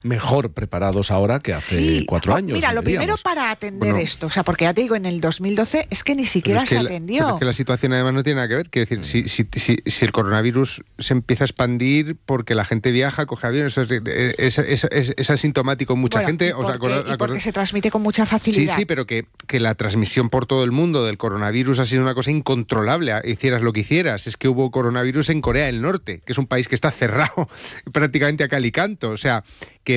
mejor preparados ahora que hace 4 años. Mira, lo primero diríamos. para atender esto, o sea, porque ya te digo, en el 2012 es que ni siquiera se atendió. Pero es que la situación además no tiene nada que ver. Quiero decir, si el coronavirus se empieza a expandir porque la gente viaja, coge avión, eso es asintomático en mucha gente. Y porque se transmite con mucha facilidad. Sí, pero que la transmisión por todo el mundo del coronavirus ha sido una cosa incontrolable, hicieras lo que hicieras. Es que hubo coronavirus en Corea del Norte, que es un país que está cerrado prácticamente a cal y canto. O sea, que